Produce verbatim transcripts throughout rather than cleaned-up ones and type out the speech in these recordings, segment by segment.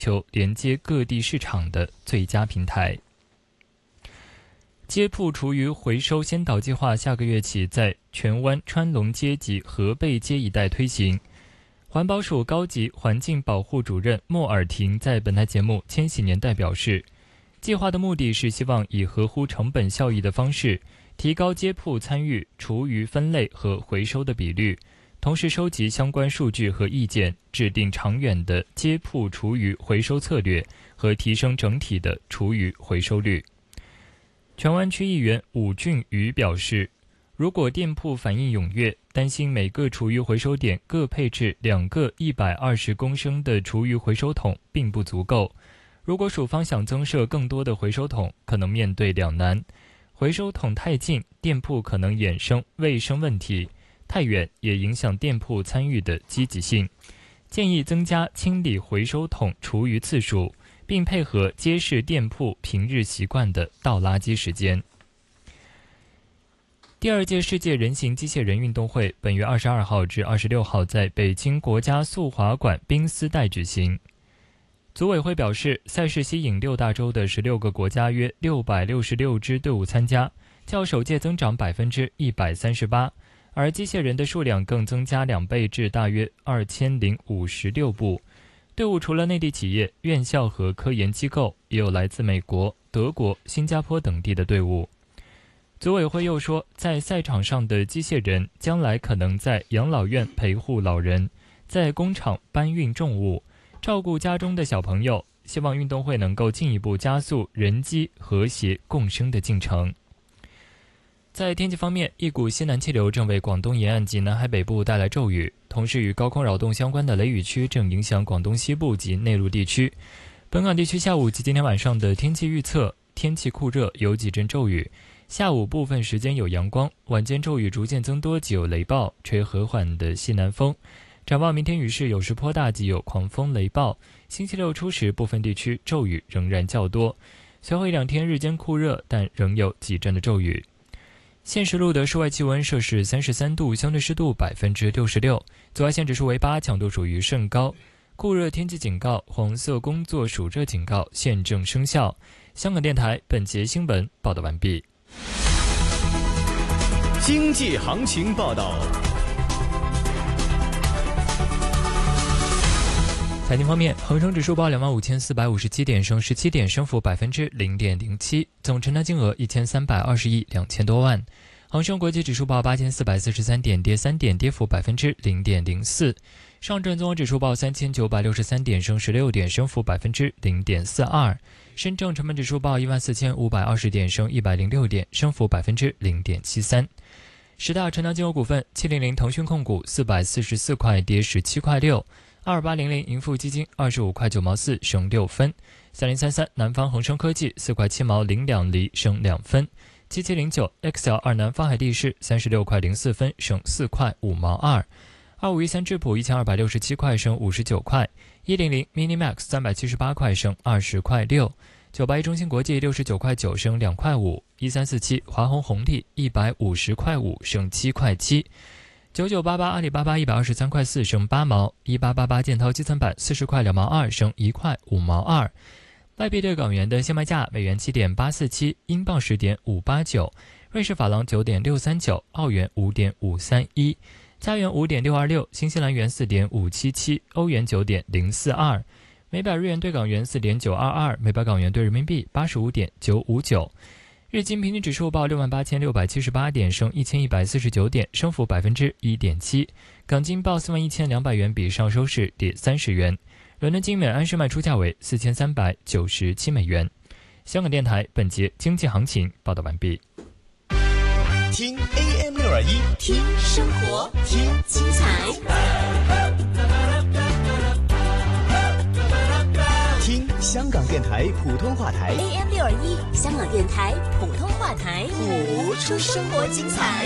求连接各地市场的最佳平台。街铺厨余回收先导计划下个月起在荃湾川龙街及河背街一带推行。环保署高级环境保护主任莫尔廷在本台节目《千禧年代》表示，计划的目的是希望以合乎成本效益的方式，提高街铺参与厨余分类和回收的比率，同时收集相关数据和意见，制定长远的街铺厨余回收策略和提升整体的厨余回收率。荃湾区议员武俊宇表示，如果店铺反应踊跃，担心每个厨余回收点各配置两个一百二十公升的厨余回收桶并不足够。如果署方想增设更多的回收桶，可能面对两难：回收桶太近，店铺可能衍生卫生问题；太远，也影响店铺参与的积极性。建议增加清理回收桶厨余次数，并配合街市店铺平日习惯的倒垃圾时间。第二届世界人形机械人运动会本月二十二号至二十六号在北京国家速滑馆冰丝带举行。组委会表示，赛事吸引六大洲的十六个国家约六百六十六支队伍参加，较首届增长百分之一百三十八，而机械人的数量更增加两倍至大约二千零五十六部。队伍除了内地企业、院校和科研机构，也有来自美国、德国、新加坡等地的队伍。组委会又说，在赛场上的机械人将来可能在养老院陪护老人，在工厂搬运重物，照顾家中的小朋友，希望运动会能够进一步加速人机和谐共生的进程。在天气方面，一股西南气流正为广东沿岸及南海北部带来骤雨，同时与高空扰动相关的雷雨区正影响广东西部及内陆地区。本港地区下午及今天晚上的天气预测：天气酷热，有几阵骤雨，下午部分时间有阳光，晚间骤雨逐渐增多及有雷暴，吹和缓的西南风。展望明天雨势有时颇大及有狂风雷暴，星期六初时部分地区骤雨仍然较多，随后一两天日间酷热，但仍有几阵的骤雨。现时录的室外气温摄氏三十三度，相对湿度百分之六十六，紫外线指数为八，强度属于甚高。酷热天气警告、黄色工作暑热警告现正生效。香港电台本节新闻报道完毕。 经济行情报道。 财经方面，恒生指数报两万五千四百五十七点，升十七点，升幅百分之零点零七，总成交金额一千三百二十亿两千多万。恒生国际指数报八千四百四十三点，跌三点，跌幅百分之零点零四。上证综合指数报三千九百六十三点，升十六点，升幅百分之零点四二。深证成分指数报一万四千五百二十点，升一百零六点，升幅百分之零点七三。十大成交金额股份：七零零腾讯控股四百四十四块，跌十七块六。二八零零盈富基金二十五块九毛四，升六分。三零三三南方恒生科技四块七毛零两厘，升两分。七七零九 X L 二南方海地市三十六块零四分，升四块五毛二。二五一三智普一千二百六十七块，升五十九块。一零零 Minimax 三百七十八块，升二十块六。九八一中芯国际六十九块九，升两块五。一三四七华虹红利一百五十块五，升七块七。九九八八阿里巴巴一百二十三块四，升八毛。一八八八建滔基层板四十块两毛二，升一块五毛二。外币对港元的现卖价：美元七点八四七，英镑十点五八九，瑞士法郎九点六三九，澳元五点五三一，加元五点六二六，新西兰元四点五七七，欧元九点零四二，每百日元对港元四点九二二，每百港元对人民币八十五点九五九。日经平均指数报六万八千六百七十八点，升一千一百四十九点，升幅百分之一点七。港金报四万一千两百元，比上收市跌三十元。伦敦金每安士卖出价为四千三百九十七美元。香港电台本节经济行情报道完毕。 听 A M 六二一， 听生活，听精彩， 听香港电台普通话台 A M 六二一，香港电台普通话台， 谱出生活精彩。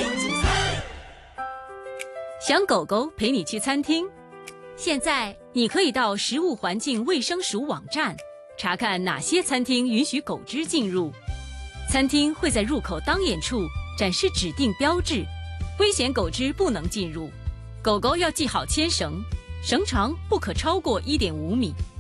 想狗狗陪你去餐厅？现在你可以到食物环境卫生署网站查看哪些餐厅允许狗只进入。餐厅会在入口当眼处展示指定标志，危险狗只不能进入。狗狗要系好牵绳，绳长不可超过 一点五米。